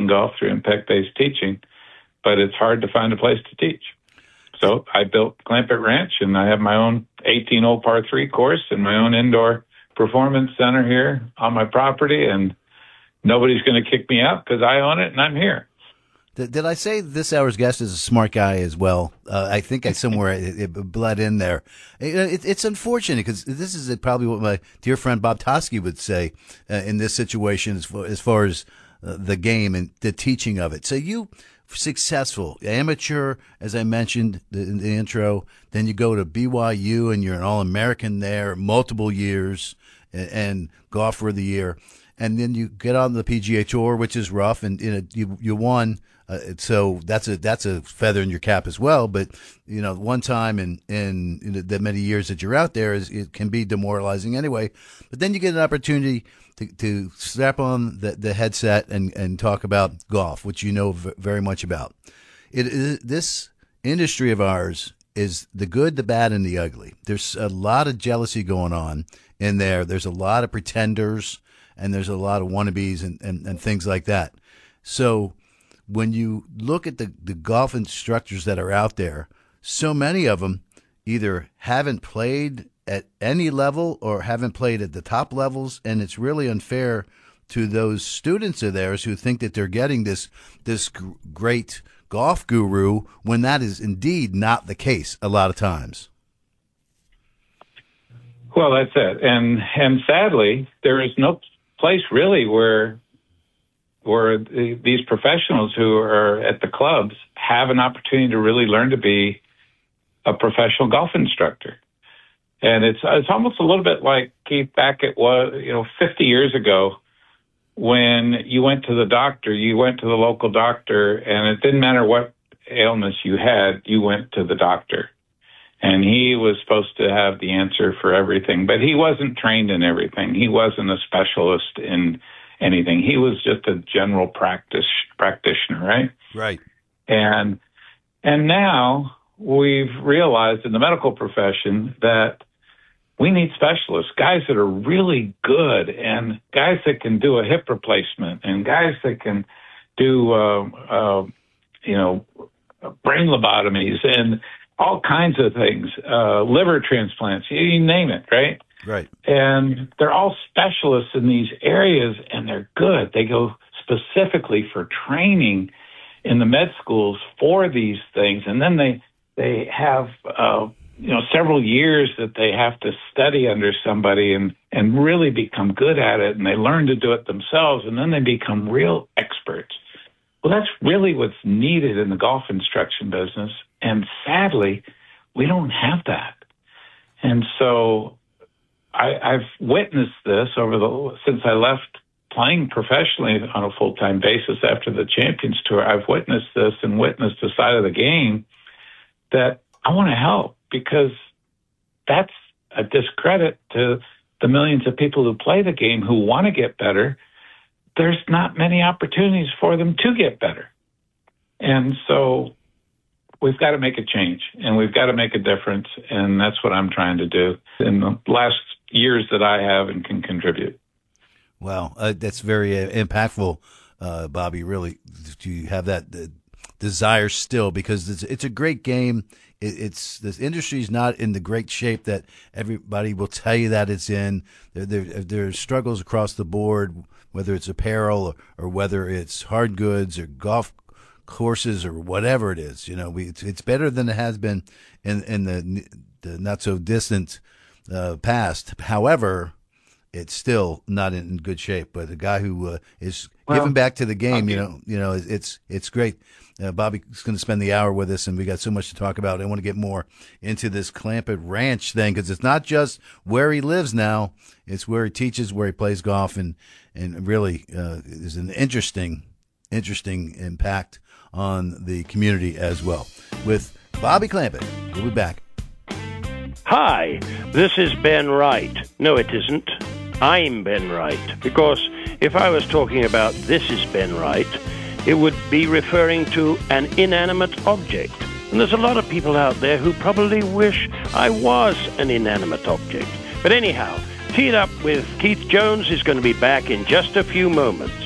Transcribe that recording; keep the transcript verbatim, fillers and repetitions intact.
teaching golf through impact-based teaching, but it's hard to find a place to teach. So I built Clampett Ranch, and I have my own eighteen-hole par three course and my own indoor performance center here on my property, and nobody's going to kick me out because I own it and I'm here. Did, did I say this hour's guest is a smart guy as well? Uh, I think I somewhere it, it bled in there. It, it, it's unfortunate because this is probably what my dear friend Bob Toski would say uh, in this situation as far as, far as uh, the game and the teaching of it. So you successful amateur, as I mentioned in the intro, then you go to B Y U and you're an All-American there multiple years and, and golfer of the year. And then you get on the P G A Tour, which is rough, and you know, you you won. Uh, so that's a that's a feather in your cap as well. But you know, one time in in, in the many years that you're out there is it can be demoralizing anyway. But then you get an opportunity to, to strap on the, the headset and, and talk about golf, which you know v- very much about. It is this industry of ours is the good, the bad, and the ugly. There's a lot of jealousy going on in there. There's a lot of pretenders. And there's a lot of wannabes and, and, and things like that. So when you look at the, the golf instructors that are out there, so many of them either haven't played at any level or haven't played at the top levels, and it's really unfair to those students of theirs who think that they're getting this this g- great golf guru when that is indeed not the case a lot of times. Well, that's it. And and sadly, there is no place really where where the, these professionals who are at the clubs have an opportunity to really learn to be a professional golf instructor. And it's it's almost a little bit like, Keith, back at what you know fifty years ago when you went to the doctor, you went to the local doctor, and it didn't matter what ailments you had, you went to the doctor. And he was supposed to have the answer for everything, but he wasn't trained in everything. He wasn't a specialist in anything. He was just a general practice practitioner, right? Right. And and now we've realized in the medical profession that we need specialists, guys that are really good, and guys that can do a hip replacement, and guys that can do, uh, uh, you know, brain lobotomies, and all kinds of things, uh, liver transplants, you name it, right? Right. And they're all specialists in these areas, and they're good. They go specifically for training in the med schools for these things, and then they they have uh, you know several years that they have to study under somebody and and really become good at it, and they learn to do it themselves, and then they become real experts. Well, that's really what's needed in the golf instruction business. And sadly, we don't have that. And so I, I've witnessed this over the since I left playing professionally on a full-time basis after the Champions Tour. I've witnessed this and witnessed the side of the game that I want to help, because that's a discredit to the millions of people who play the game who want to get better. There's not many opportunities for them to get better. And so we've got to make a change, and we've got to make a difference, and that's what I'm trying to do in the last years that I have and can contribute. Wow, uh, that's very uh, impactful, uh, Bobby, really, to have that uh, desire still, because it's, it's a great game. It, it's this industry's not in the great shape that everybody will tell you that it's in. There, there, there's struggles across the board, whether it's apparel or, or whether it's hard goods or golf courses or whatever it is. You know, we it's, it's better than it has been in in the, the not so distant uh, past. However, it's still not in good shape. But a guy who uh, is well, giving back to the game, okay. you know, you know, it's it's great. Uh, Bobby's going to spend the hour with us, and we got so much to talk about. I want to get more into this Clampett Ranch thing, because it's not just where he lives now; it's where he teaches, where he plays golf, and and really uh, is an interesting, interesting impact on the community as well. With Bobby Clampett, we'll be back. Hi, this is Ben Wright. No, it isn't. I'm Ben Wright, because if I was talking about This is Ben Wright, it would be referring to an inanimate object. And there's a lot of people out there who probably wish I was an inanimate object. But anyhow, Teed Up with Keith Jones is going to be back in just a few moments.